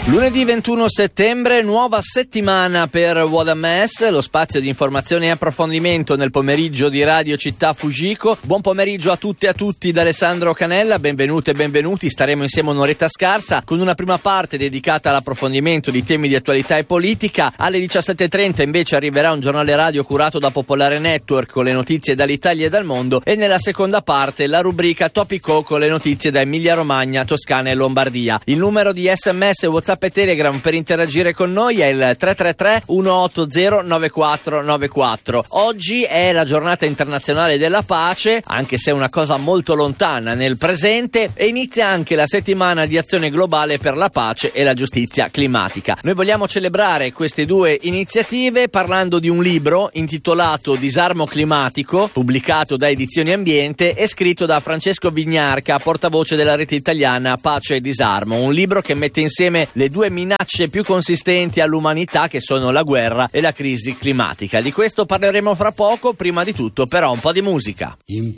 Lunedì 21 settembre, nuova settimana per What a Mess, lo spazio di informazione e approfondimento nel pomeriggio di Radio Città Fujiko. Buon pomeriggio a tutte e a tutti da Alessandro Canella, benvenute e benvenuti. Staremo insieme un'oretta scarsa con una prima parte dedicata all'approfondimento di temi di attualità e politica. Alle 17.30 invece arriverà un giornale radio curato da Popolare Network con le notizie dall'Italia e dal mondo, e nella seconda parte la rubrica Topico con le notizie da Emilia Romagna, Toscana e Lombardia. Il numero di SMS, WhatsApp e Telegram per interagire con noi è il 333 180 9494. Oggi è la giornata internazionale della pace, anche se è una cosa molto lontana nel presente, e inizia anche la settimana di azione globale per la pace e la giustizia climatica. Noi vogliamo celebrare queste due iniziative parlando di un libro intitolato Disarmo climatico, pubblicato da Edizioni Ambiente e scritto da Francesco Vignarca, portavoce della rete italiana Pace e Disarmo, un libro che mette insieme le due minacce più consistenti all'umanità, che sono la guerra e la crisi climatica. Di questo parleremo fra poco, prima di tutto però un po' di musica. In